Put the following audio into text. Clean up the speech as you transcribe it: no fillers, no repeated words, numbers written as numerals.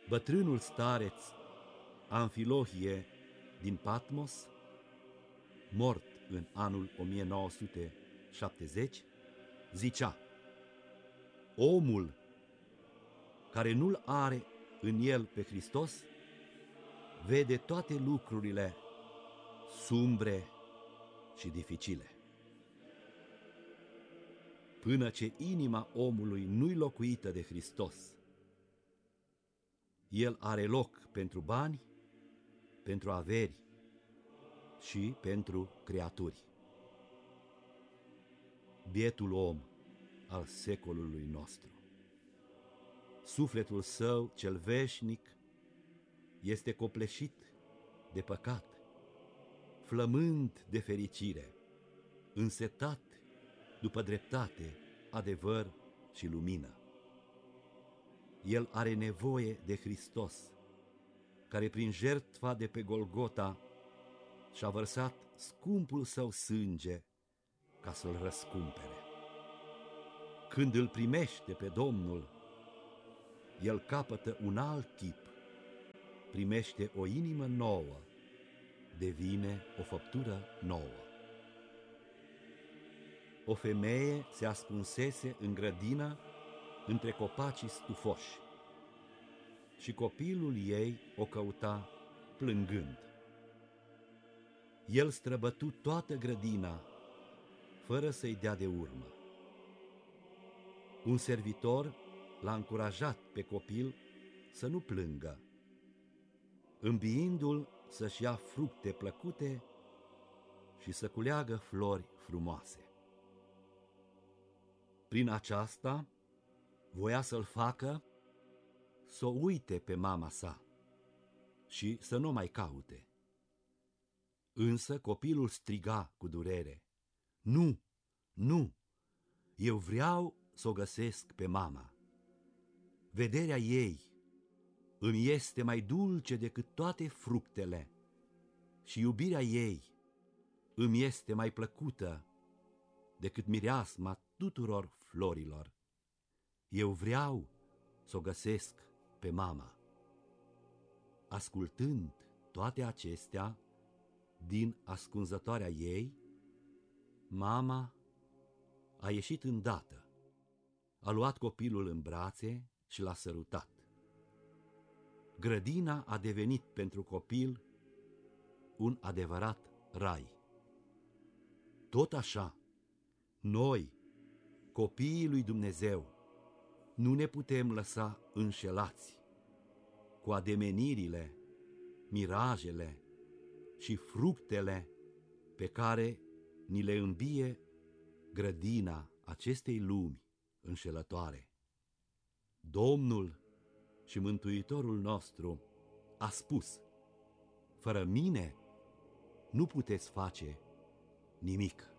Bătrânul stareț Amfilohie din Patmos, mort în anul 1970, zicea: omul care nu-l are în el pe Hristos vede toate lucrurile sumbre și dificile. Până ce inima omului nu-i locuită de Hristos, el are loc pentru bani, pentru averi și pentru creaturi. Bietul om al secolului nostru. Sufletul său cel veșnic este copleșit de păcat, flămând de fericire, însetat după dreptate, adevăr și lumină. El are nevoie de Hristos, care prin jertfa de pe Golgota și-a vărsat scumpul său sânge ca să-l răscumpere. Când îl primește pe Domnul, el capătă un alt chip, primește o inimă nouă, devine o făptură nouă. O femeie se ascunsese în grădină între copacii stufoși și copilul ei o căuta plângând. El străbătu toată grădina fără să-i dea de urmă. Un servitor l-a încurajat pe copil să nu plângă, îmbiindu-l să-și ia fructe plăcute și să culeagă flori frumoase. Prin aceasta voia să-l facă să o uite pe mama sa și să nu mai caute. Însă copilul striga cu durere: nu, nu, eu vreau să o găsesc pe mama. Vederea ei îmi este mai dulce decât toate fructele și iubirea ei îmi este mai plăcută decât mireasma tuturor florilor. Eu vreau să o găsesc pe mama. Ascultând toate acestea din ascunzătoarea ei, mama a ieșit îndată, a luat copilul în brațe și l-a sărutat. Grădina a devenit pentru copil un adevărat rai. Tot așa, noi, copiii lui Dumnezeu, nu ne putem lăsa înșelați cu ademenirile, mirajele și fructele pe care ni le îmbie grădina acestei lumi înșelătoare. Domnul și Mântuitorul nostru a spus: fără mine nu puteți face nimic.